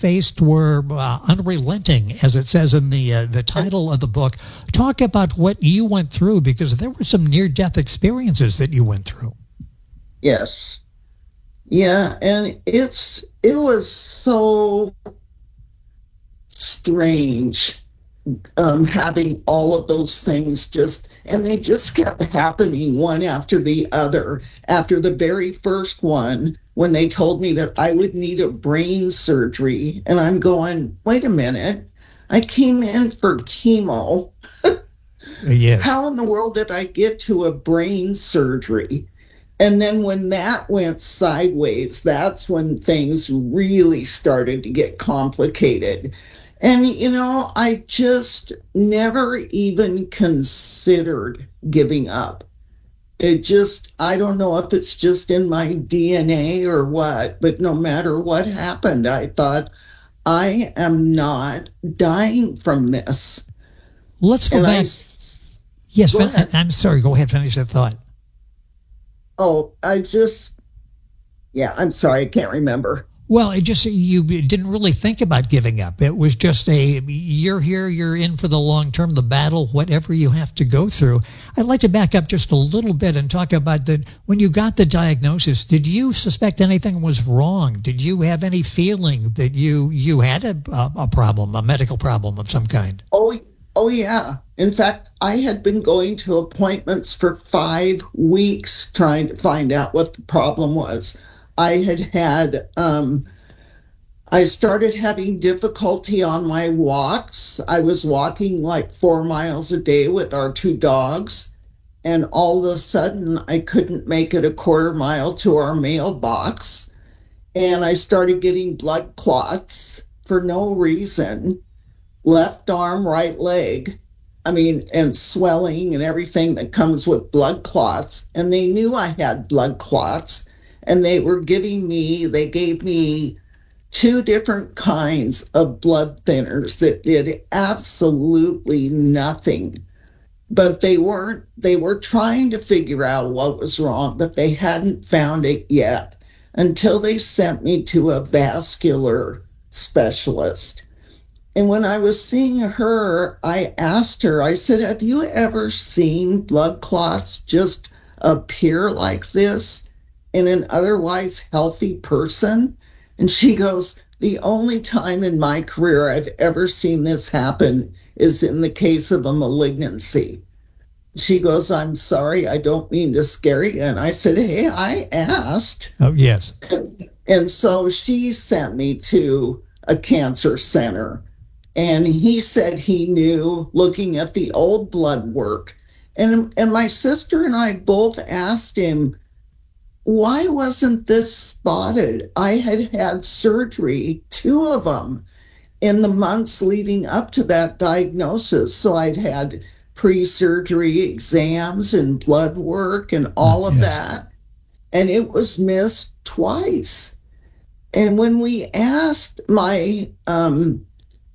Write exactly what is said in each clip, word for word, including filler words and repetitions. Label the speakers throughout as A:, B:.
A: faced were uh, unrelenting, as it says in the uh, the title of the book. Talk about what you went through, because there were some near-death experiences that you went through.
B: Yes. Yeah, and it's it was so strange um, having all of those things just, and they just kept happening one after the other. After the very first one, when they told me that I would need a brain surgery, and I'm going, wait a minute, I came in for chemo.
A: Yes.
B: How in the world did I get to a brain surgery? And then when that went sideways, that's when things really started to get complicated. And, you know, I just never even considered giving up. It just, I don't know if it's just in my D N A or what, but no matter what happened, I thought, I am not dying from this.
A: Let's go
B: and
A: back.
B: I,
A: yes,
B: go
A: fin- I'm sorry. Go ahead. Finish that thought.
B: Oh, I just, yeah, I'm sorry. I can't remember.
A: Well, it just, you didn't really think about giving up. It was just a, you're here, you're in for the long term, the battle, whatever you have to go through. I'd like to back up just a little bit and talk about that. When you got the diagnosis, did you suspect anything was wrong? Did you have any feeling that you, you had a, a problem, a medical problem of some kind?
B: Oh, oh yeah. In fact, I had been going to appointments for five weeks trying to find out what the problem was. I had had, um, I started having difficulty on my walks. I was walking like four miles a day with our two dogs, and all of a sudden I couldn't make it a quarter mile to our mailbox. And I started getting blood clots for no reason. Left arm, right leg. I mean, and swelling and everything that comes with blood clots. And they knew I had blood clots. And they were giving me, they gave me two different kinds of blood thinners that did absolutely nothing. But they weren't, they were trying to figure out what was wrong, but they hadn't found it yet until they sent me to a vascular specialist. And when I was seeing her, I asked her, I said, have you ever seen blood clots just appear like this in an otherwise healthy person? And she goes, the only time in my career I've ever seen this happen is in the case of a malignancy. She goes, I'm sorry, I don't mean to scare you. And I said, hey, I asked.
A: Oh, yes.
B: And, and so she sent me to a cancer center. And he said he knew, looking at the old blood work. And, and my sister and I both asked him, why wasn't this spotted? I had had surgery, two of them, in the months leading up to that diagnosis. So I'd had pre-surgery exams and blood work and all of yes. that. And it was missed twice. And when we asked my um,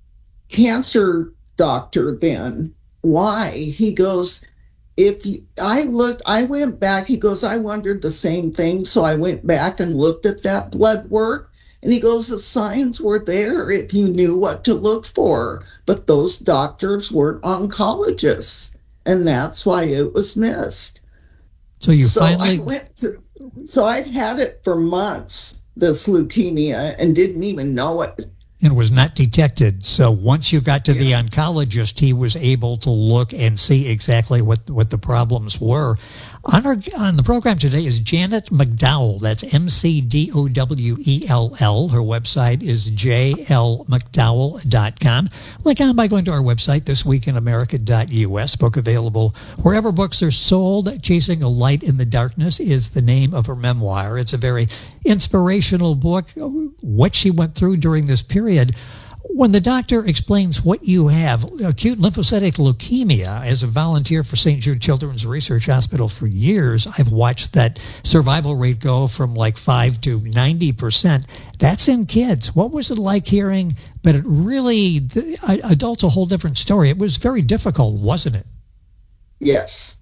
B: cancer doctor then why, he goes, if you, I looked, I went back, he goes, I wondered the same thing. So I went back and looked at that blood work. And he goes, the signs were there if you knew what to look for. But those doctors weren't oncologists. And that's why it was missed.
A: So you
B: so
A: finally...
B: I went to, so I'd had it for months, this leukemia, and didn't even know it.
A: And was not detected. So once you got to yeah. the oncologist, he was able to look and see exactly what what the problems were. On our on the program today is Janet McDowell. That's M C D O W E L L. Her website is j l mcdowell dot com. Click on by going to our website, this week in america dot u s. Book available wherever books are sold. Chasing a Light in the Darkness is the name of her memoir. It's a very inspirational book, what she went through during this period. When the doctor explains what you have, acute lymphocytic leukemia, as a volunteer for Saint Jude Children's Research Hospital for years, I've watched that survival rate go from like five to ninety percent. That's in kids. What was it like hearing, but it really, the, adults, a whole different story. It was very difficult, wasn't it?
B: Yes.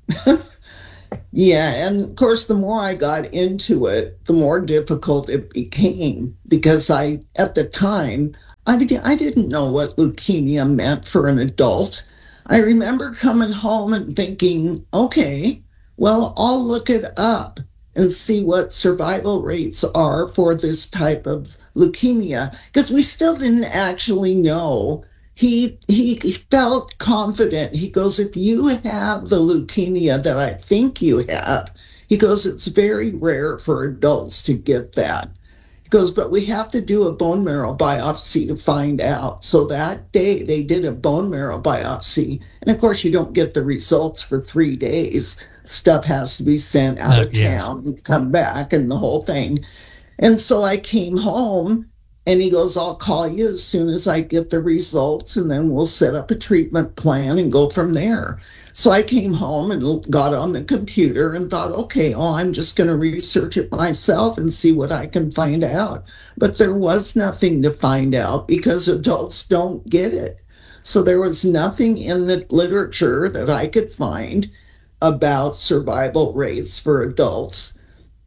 B: Yeah, and of course, the more I got into it, the more difficult it became, because I, at the time, I, mean, I didn't know what leukemia meant for an adult. I remember coming home and thinking, okay, well, I'll look it up and see what survival rates are for this type of leukemia, because we still didn't actually know. He, he he felt confident. He goes, if you have the leukemia that I think you have, he goes, it's very rare for adults to get that. He goes, but we have to do a bone marrow biopsy to find out. So that day they did a bone marrow biopsy. And of course, you don't get the results for three days. Stuff has to be sent out
A: Uh,
B: of
A: yes.
B: town and come back and the whole thing. And so I came home and he goes, I'll call you as soon as I get the results and then we'll set up a treatment plan and go from there. So I came home and got on the computer and thought, okay, oh, I'm just going to research it myself and see what I can find out. But there was nothing to find out because adults don't get it. So there was nothing in the literature that I could find about survival rates for adults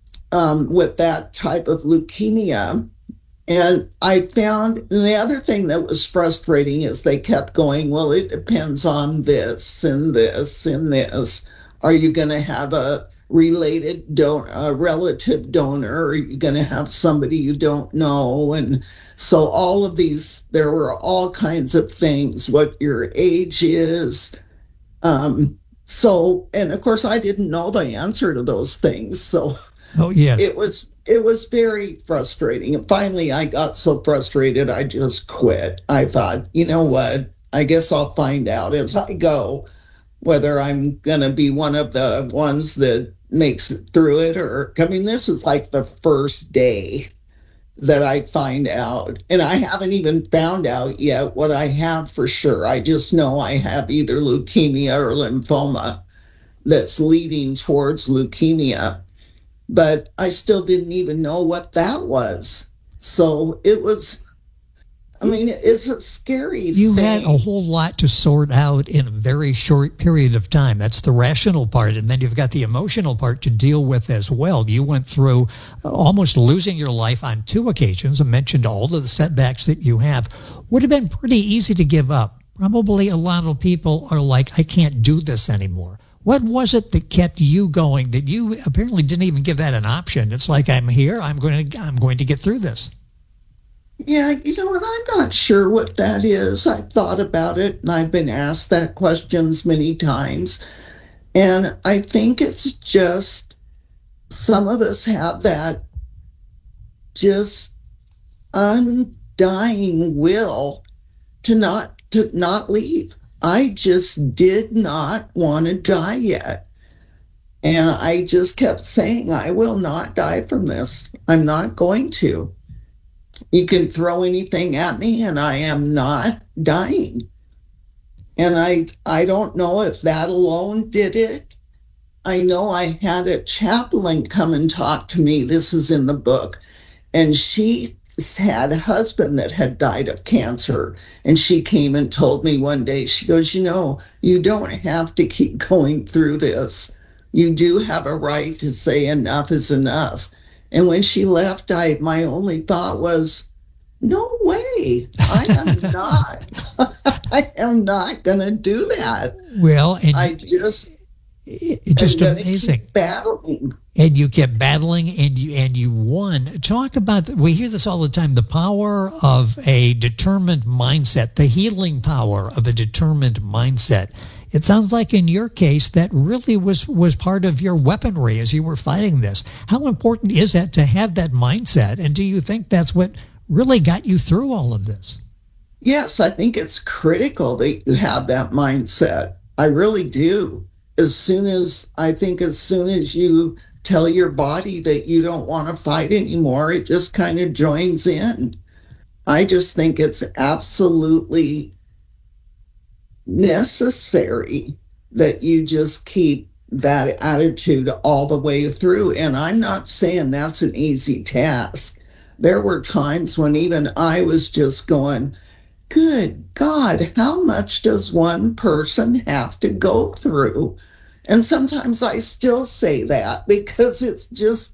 B: um, with that type of leukemia. And I found and the other thing that was frustrating is they kept going, well, it depends on this and this and this. Are you going to have a related donor, a relative donor? Are you going to have somebody you don't know? And so all of these, there were all kinds of things, what your age is. Um, so, and of course, I didn't know the answer to those things. So
A: Oh, yes.
B: it was it was very frustrating. And finally I got so frustrated I just quit. I thought, you know what? I guess I'll find out as I go whether I'm gonna be one of the ones that makes it through it or I mean, this is like the first day that I find out. And I haven't even found out yet what I have for sure. I just know I have either leukemia or lymphoma that's leading towards leukemia. But I still didn't even know what that was. So it was, I mean, it's a scary
A: You
B: thing.
A: had a whole lot to sort out in a very short period of time. That's the rational part. And then you've got the emotional part to deal with as well. You went through almost losing your life on two occasions. I mentioned all of the setbacks that you have. Would have been pretty easy to give up. Probably a lot of people are like, I can't do this anymore. What was it that kept you going that you apparently didn't even give that an option? It's like, I'm here, I'm going to, I'm going to get through this.
B: Yeah, you know, and I'm not sure what that is. I've thought about it and I've been asked that questions many times. And I think it's just some of us have that just undying will to not to not leave. I just did not want to die yet. And I just kept saying, I will not die from this. I'm not going to. You can throw anything at me and I am not dying. And I I don't know if that alone did it. I know I had a chaplain come and talk to me. This is in the book. And she had a husband that had died of cancer. And she came and told me one day, she goes, you know, you don't have to keep going through this. You do have a right to say enough is enough. And when she left, I my only thought was, no way. I am not. I am not going to do that.
A: Well, and
B: I just
A: it, it just
B: am gonna
A: amazing.
B: keep battling.
A: And you kept battling, and you and you won. Talk about, we hear this all the time, the power of a determined mindset, the healing power of a determined mindset. It sounds like in your case that really was, was part of your weaponry as you were fighting this. How important is that to have that mindset? And do you think that's what really got you through all of this?
B: Yes, I think it's critical that you have that mindset. I really do. As soon as, I think as soon as you tell your body that you don't want to fight anymore, it just kind of joins in. I just think it's absolutely necessary that you just keep that attitude all the way through. And I'm not saying that's an easy task. There were times when even I was just going, good God, how much does one person have to go through? And sometimes I still say that because it's just,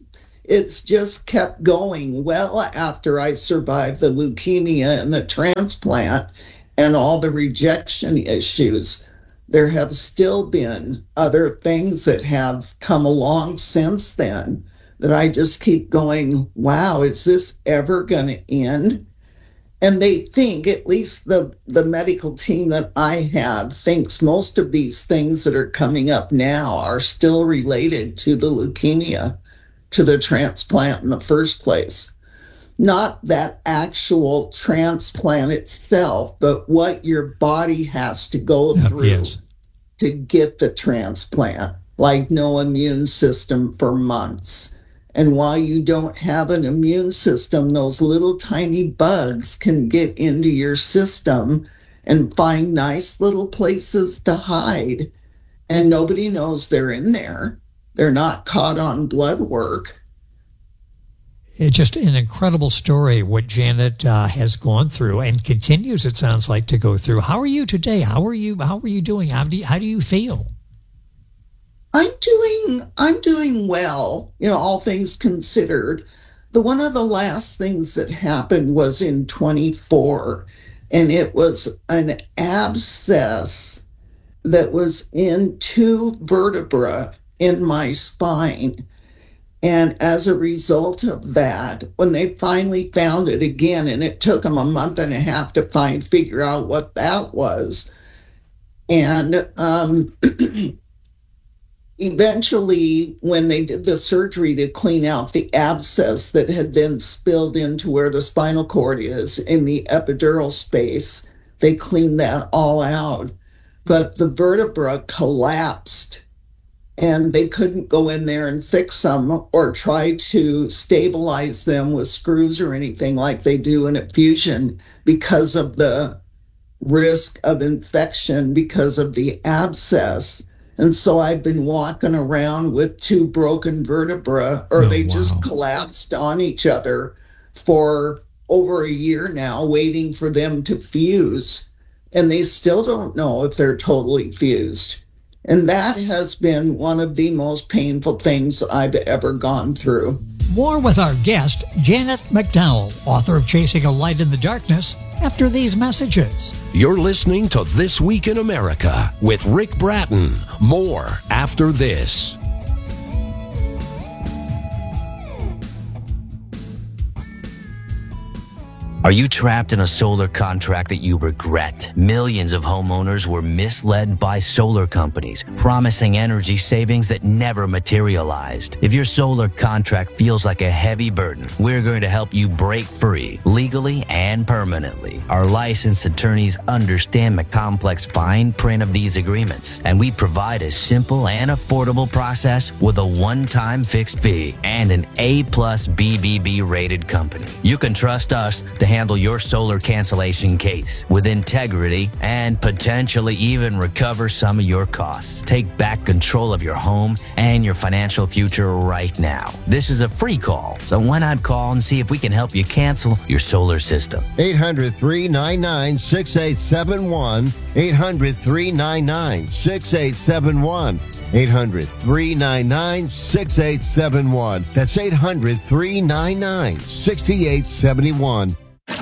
B: it's just kept going well after I survived the leukemia and the transplant and all the rejection issues. There have still been other things that have come along since then that I just keep going, wow, is this ever going to end? And they think, at least the, the medical team that I have thinks most of these things that are coming up now are still related to the leukemia, to the transplant in the first place. Not that actual transplant itself, but what your body has to go through yes. to get the transplant, like no immune system for months. And while you don't have an immune system, those little tiny bugs can get into your system and find nice little places to hide. And nobody knows they're in there. They're not caught on blood work.
A: It's just an incredible story what Janet uh, has gone through and continues, it sounds like, to go through. How are you today? How are you? How are you doing? How do you, how do you feel?
B: I'm doing I'm doing well, you know, all things considered. The one of the last things that happened was in twenty-four, and it was an abscess that was in two vertebrae in my spine. And as a result of that, when they finally found it again, and it took them a month and a half to find, figure out what that was. And um, eventually, when they did the surgery to clean out the abscess that had then spilled into where the spinal cord is in the epidural space, they cleaned that all out. But the vertebra collapsed. And they couldn't go in there and fix them or try to stabilize them with screws or anything like they do in a fusion because of the risk of infection because of the abscess. And so I've been walking around with two broken vertebrae, or oh, they wow. just collapsed on each other for over a year now, waiting for them to fuse. And they still don't know if they're totally fused. And that has been one of the most painful things I've ever gone through.
A: More with our guest, Janet McDowell, author of Chasing a Light in the Darkness, after these messages.
C: You're listening to This Week in America with Rick Bratton. More after this.
D: Are you trapped in a solar contract that you regret? Millions of homeowners were misled by solar companies, promising energy savings that never materialized. If your solar contract feels like a heavy burden, we're going to help you break free, legally and permanently. Our licensed attorneys understand the complex fine print of these agreements, and we provide a simple and affordable process with a one-time fixed fee and an A plus B B B rated company. You can trust us to handle your solar cancellation case with integrity and potentially even recover some of your costs. Take back control of your home and your financial future right now. This is a free call, so why not call and see if we can help you cancel your solar system?
E: eight hundred, three nine nine, six eight seven one. eight hundred, three nine nine, six eight seven one. eight hundred, three nine nine, six eight seven one. That's eight hundred, three nine nine, six eight seven one.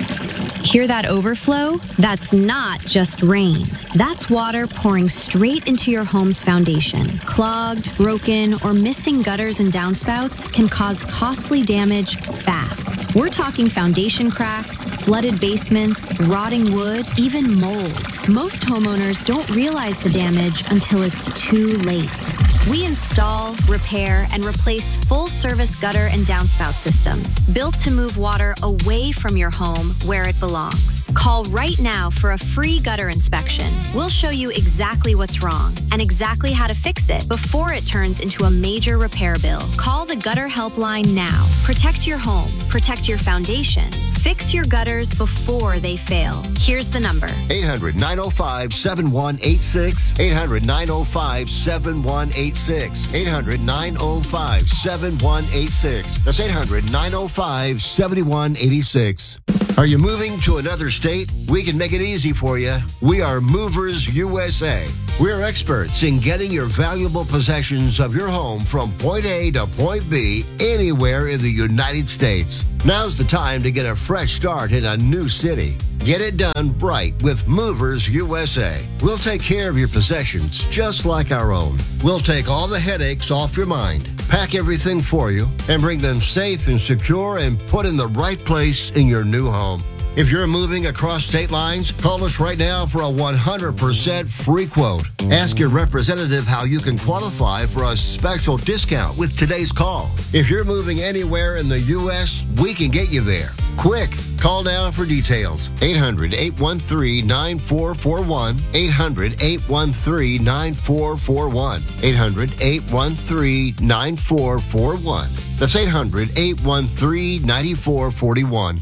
F: Hear that overflow? That's not just rain. That's water pouring straight into your home's foundation. Clogged, broken, or missing gutters and downspouts can cause costly damage fast. We're talking foundation cracks, flooded basements, rotting wood, even mold. Most homeowners don't realize the damage until it's too late. We install, repair, and replace full-service gutter and downspout systems built to move water away from your home where it belongs. Call right now for a free gutter inspection. We'll show you exactly what's wrong and exactly how to fix it before it turns into a major repair bill. Call the Gutter Helpline now. Protect your home. Protect your foundation. Fix your gutters before they fail. Here's the number.
E: eight hundred, nine oh five, seven one eight six. eight hundred, nine oh five, seven one eight six. eight hundred, nine oh five, seven one eight six. That's eight hundred, nine oh five, seven one eight six. Are you moving to another state? We can make it easy for you. We are Movers U S A. We're experts in getting your valuable possessions of your home from point A to point B anywhere in the United States. Now's the time to get a fresh start in a new city. Get it done right with Movers U S A. We'll take care of your possessions just like our own. We'll take all the headaches off your mind, pack everything for you, and bring them safe and secure and put in the right place in your new home. If you're moving across state lines, call us right now for a one hundred percent free quote. Ask your representative how you can qualify for a special discount with today's call. If you're moving anywhere in the U S, we can get you there. Quick, call now for details. eight hundred, eight one three, nine four four one. eight hundred, eight one three, nine four four one. eight hundred, eight one three, nine four four one. That's eight hundred, eight one three, nine four four one.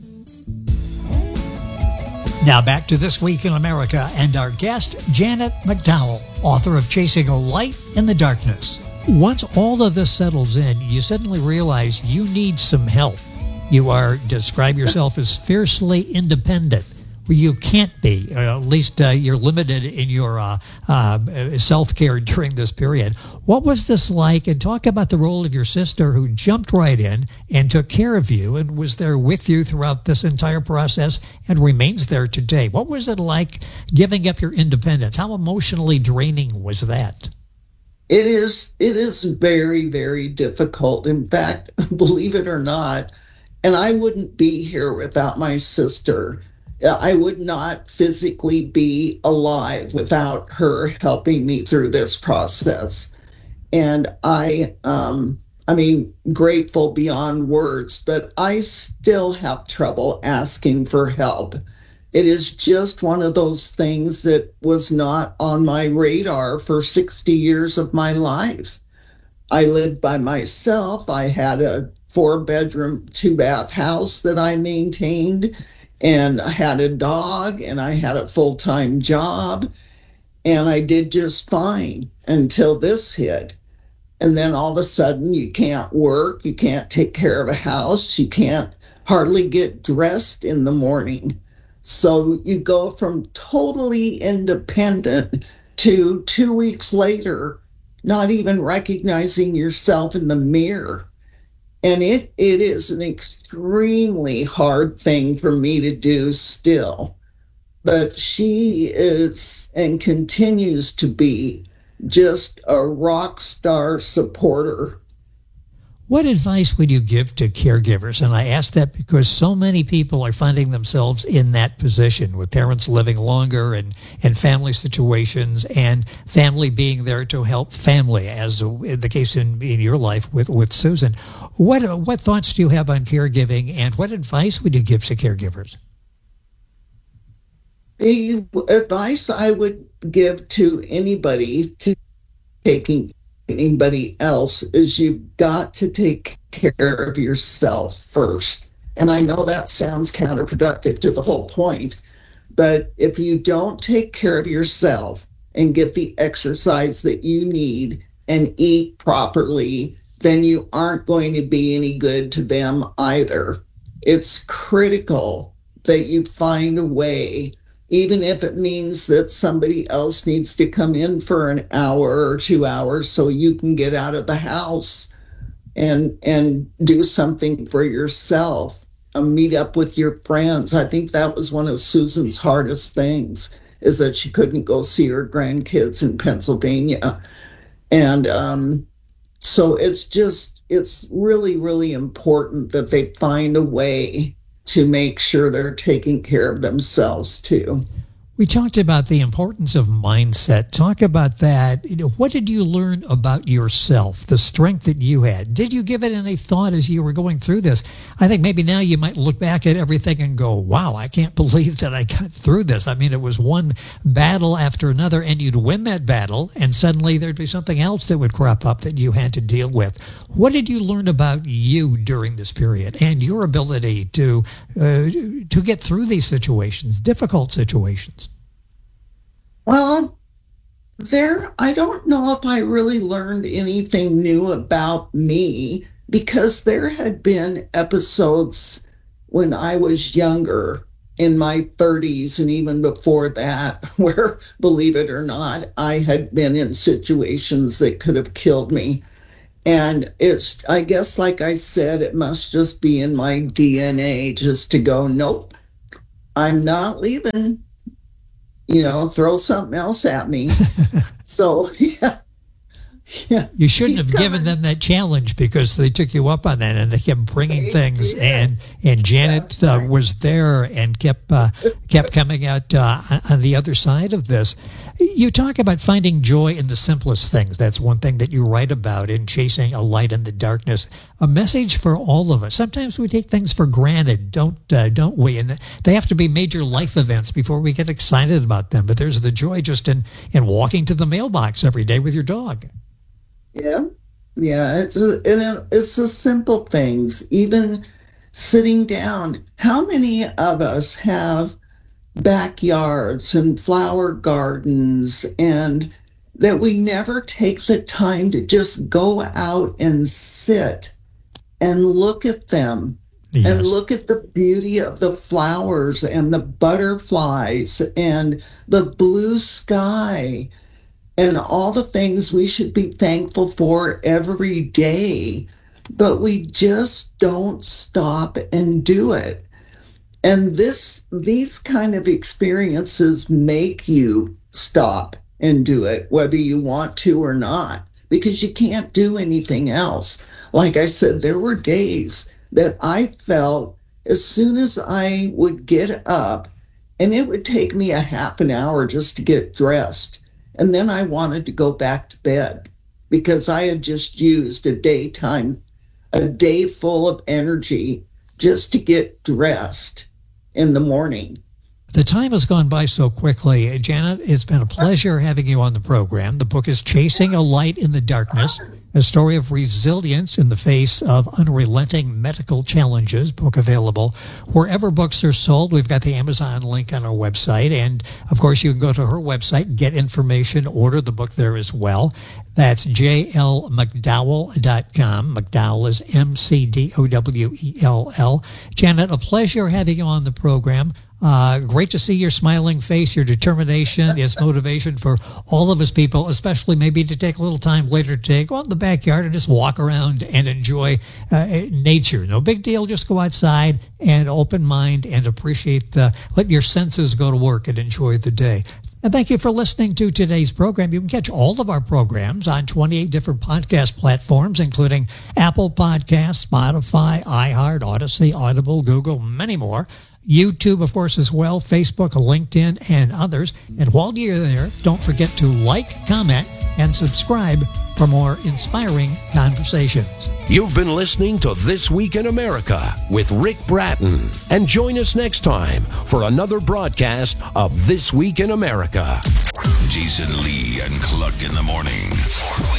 A: Now back to This Week in America and our guest, Janet McDowell, author of Chasing a Light in the Darkness. Once all of this settles in, you suddenly realize you need some help. You are, describe yourself as fiercely independent. Well, you can't be, uh, at least uh, you're limited in your uh, uh, self-care during this period. What was this like? And talk about the role of your sister who jumped right in and took care of you and was there with you throughout this entire process and remains there today. What was it like giving up your independence? How emotionally draining was that?
B: It is, it is very, very difficult. In fact, believe it or not, and I wouldn't be here without my sister. I would not physically be alive without her helping me through this process. And I, um, I mean, grateful beyond words, but I still have trouble asking for help. It is just one of those things that was not on my radar for sixty years of my life. I lived by myself. I had a four bedroom, two bath house that I maintained. And I had a dog and I had a full-time job and I did just fine until this hit. And then all of a sudden you can't work, you can't take care of a house, you can't hardly get dressed in the morning. So you go from totally independent to two weeks later, not even recognizing yourself in the mirror. And it, it is an extremely hard thing for me to do still. But she is and continues to be just a rock star supporter.
A: What advice would you give to caregivers? And I ask that because so many people are finding themselves in that position with parents living longer and, and family situations and family being there to help family, as the case in, in your life with, with Susan. What, what thoughts do you have on caregiving and what advice would you give to caregivers?
B: The advice I would give to anybody to taking anybody else is you've got to take care of yourself first. And I know that sounds counterproductive to the whole point, but if you don't take care of yourself and get the exercise that you need and eat properly, then you aren't going to be any good to them either. It's critical that you find a way, even if it means that somebody else needs to come in for an hour or two hours so you can get out of the house and and do something for yourself, uh, meet up with your friends. I think that was one of Susan's hardest things, is that she couldn't go see her grandkids in Pennsylvania. And um, so it's just, it's really, really important that they find a way to make sure they're taking care of themselves too.
A: We talked about the importance of mindset. Talk about that. You know, what did you learn about yourself, the strength that you had? Did you give it any thought as you were going through this? I think maybe now you might look back at everything and go, wow, I can't believe that I got through this. I mean, it was one battle after another, and you'd win that battle, and suddenly there'd be something else that would crop up that you had to deal with. What did you learn about you during this period and your ability to uh, to get through these situations, difficult situations?
B: Well, there, I don't know if I really learned anything new about me, because there had been episodes when I was younger in my thirties and even before that, where, believe it or not, I had been in situations that could have killed me. And it's, I guess, like I said, it must just be in my D N A just to go, nope, I'm not leaving, you know, throw something else at me. So, yeah. Yeah.
A: You shouldn't have given them that challenge because they took you up on that and they kept bringing
B: They
A: things.
B: did.
A: And and Janet
B: That's
A: uh,
B: right.
A: was there and kept uh, kept coming out uh, on the other side of this. You talk about finding joy in the simplest things. That's one thing that you write about in Chasing a Light in the Darkness. A message for all of us. Sometimes we take things for granted, don't uh, don't we? And they have to be major life events before we get excited about them. But there's the joy just in, in walking to the mailbox every day with your dog.
B: Yeah, yeah. It's a, and it's the simple things. Even sitting down. How many of us have backyards and flower gardens, and that we never take the time to just go out and sit and look at them
A: Yes.
B: and look at the beauty of the flowers and the butterflies and the blue sky and all the things we should be thankful for every day, but we just don't stop and do it. And this, these kind of experiences make you stop and do it, whether you want to or not, because you can't do anything else. Like I said, there were days that I felt as soon as I would get up, and it would take me a half an hour just to get dressed, and then I wanted to go back to bed because I had just used a daytime, a day full of energy just to get dressed in the morning.
A: The time has gone by so quickly. Janet, it's been a pleasure having you on the program. The book is Chasing a Light in the Darkness, a story of resilience in the face of unrelenting medical challenges. Book available wherever books are sold. We've got the Amazon link on our website. And, of course, you can go to her website, get information, order the book there as well. That's j l mcdowell dot com. McDowell is M C D O W E L L. Janet, a pleasure having you on the program. Uh, great to see your smiling face, your determination. It's motivation for all of us people, especially maybe to take a little time later today, go out in the backyard and just walk around and enjoy uh, nature. No big deal. Just go outside and open mind and appreciate, uh, let your senses go to work and enjoy the day. And thank you for listening to today's program. You can catch all of our programs on twenty-eight different podcast platforms, including Apple Podcasts, Spotify, iHeart, Odyssey, Audible, Google, many more. YouTube, of course, as well, Facebook, LinkedIn, and others. And while you're there, don't forget to like, comment, and subscribe for more inspiring conversations.
C: You've been listening to This Week in America with Rick Bratton. And join us next time for another broadcast of This Week in America.
G: Jason Lee and Cluck in the morning.